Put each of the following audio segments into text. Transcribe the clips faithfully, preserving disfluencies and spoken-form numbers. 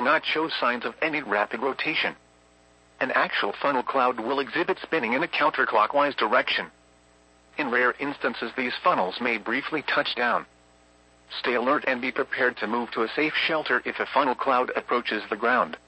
not show signs of any rapid rotation. An actual funnel cloud will exhibit spinning in a counterclockwise direction. In rare instances, these funnels may briefly touch down. Stay alert and be prepared to move to a safe shelter if a funnel cloud approaches the ground.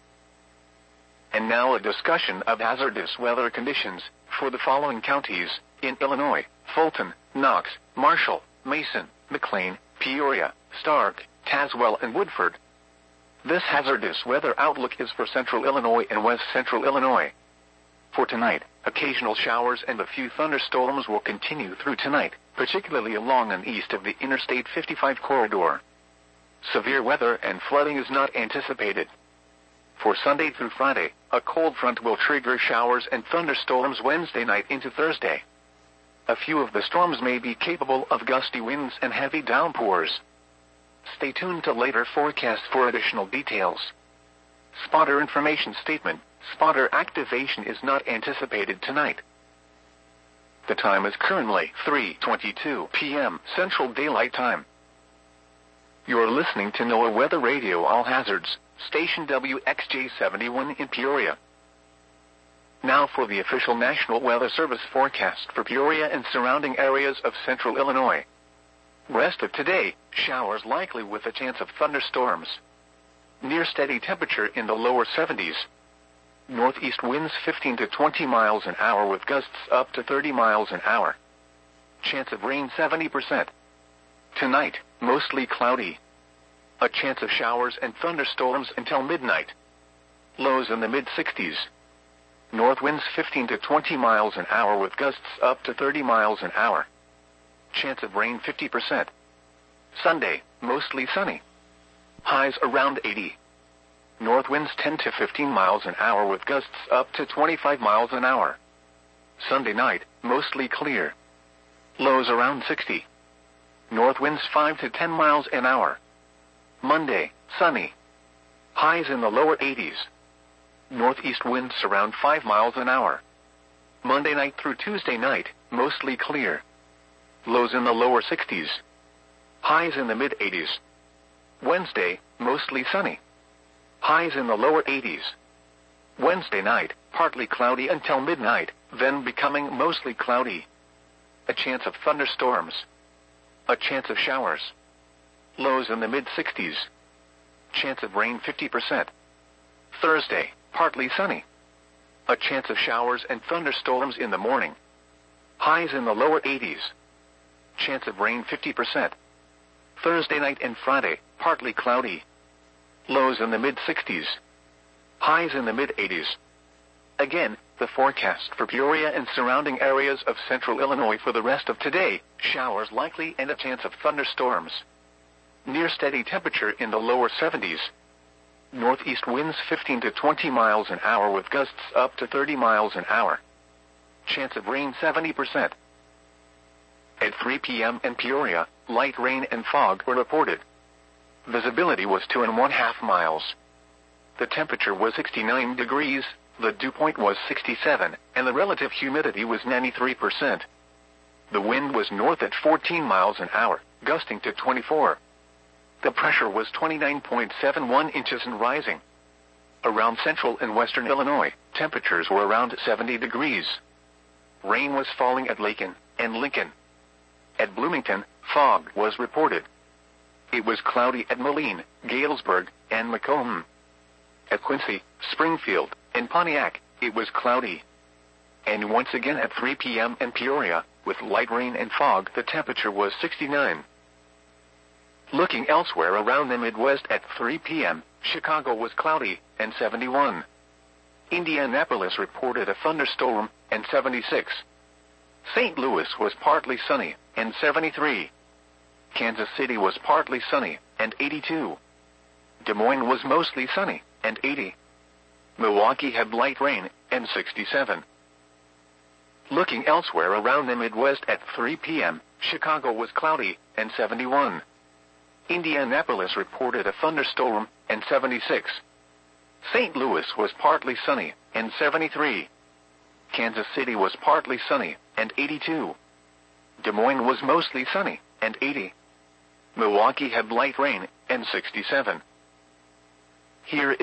And now a discussion of hazardous weather conditions for the following counties in Illinois: Fulton, Knox, Marshall, Mason, McLean, Peoria, Stark, Tazewell, and Woodford. This hazardous weather outlook is for central Illinois and west central Illinois. For tonight, occasional showers and a few thunderstorms will continue through tonight, particularly along and east of the Interstate fifty-five corridor. Severe weather and flooding is not anticipated. For Sunday through Friday, a cold front will trigger showers and thunderstorms Wednesday night into Thursday. A few of the storms may be capable of gusty winds and heavy downpours. Stay tuned to later forecasts for additional details. Spotter information statement: spotter activation is not anticipated tonight. The time is currently three twenty-two p m Central Daylight Time. You're listening to NOAA Weather Radio All Hazards, station W X J seventy-one in Peoria. Now for the official National Weather Service forecast for Peoria and surrounding areas of central Illinois. Rest of today, showers likely with a chance of thunderstorms. Near steady temperature in the lower seventies. Northeast winds fifteen to twenty miles an hour with gusts up to thirty miles an hour. Chance of rain seventy percent. Tonight, mostly cloudy. A chance of showers and thunderstorms until midnight. Lows in the mid-sixties. North winds fifteen to twenty miles an hour with gusts up to thirty miles an hour. Chance of rain fifty percent. Sunday, mostly sunny. Highs around eighty. North winds ten to fifteen miles an hour with gusts up to twenty-five miles an hour. Sunday night, mostly clear. Lows around sixty. North winds five to ten miles an hour. Monday, sunny. Highs in the lower eighties. Northeast winds around five miles an hour. Monday night through Tuesday night, mostly clear. Lows in the lower sixties. Highs in the mid-eighties. Wednesday, mostly sunny. Highs in the lower eighties. Wednesday night, partly cloudy until midnight, then becoming mostly cloudy. A chance of thunderstorms. A chance of showers. Lows in the mid-sixties. Chance of rain fifty percent. Thursday, partly sunny. A chance of showers and thunderstorms in the morning. Highs in the lower eighties. Chance of rain fifty percent. Thursday night and Friday, partly cloudy. Lows in the mid-sixties. Highs in the mid-eighties. Again, the forecast for Peoria and surrounding areas of central Illinois for the rest of today: showers likely and a chance of thunderstorms. Near steady temperature in the lower seventies. Northeast winds fifteen to twenty miles an hour with gusts up to thirty miles an hour. Chance of rain seventy percent. At three p m in Peoria, light rain and fog were reported. Visibility was two and one half miles. The temperature was sixty-nine degrees, the dew point was sixty-seven, and the relative humidity was ninety-three percent. The wind was north at fourteen miles an hour, gusting to twenty-four. The pressure was twenty-nine point seven one inches and rising. Around central and western Illinois, temperatures were around seventy degrees. Rain was falling at Lakin and Lincoln. At Bloomington, fog was reported. It was cloudy at Moline, Galesburg, and Macomb. At Quincy, Springfield, and Pontiac, it was cloudy. And once again at three p m in Peoria, with light rain and fog, the temperature was sixty-nine. Looking elsewhere around the Midwest at three p m, Chicago was cloudy, and seventy-one. Indianapolis reported a thunderstorm, and seventy-six. Saint Louis was partly sunny, and seventy-three. Kansas City was partly sunny, and eighty-two. Des Moines was mostly sunny, and eighty. Milwaukee had light rain, and sixty-seven. Looking elsewhere around the Midwest at three p m, Chicago was cloudy, and seventy-one. Indianapolis reported a thunderstorm, and seventy-six. Saint Louis was partly sunny, and seventy-three. Kansas City was partly sunny, and eighty-two. Des Moines was mostly sunny, and eighty. Milwaukee had light rain, and sixty-seven. Here is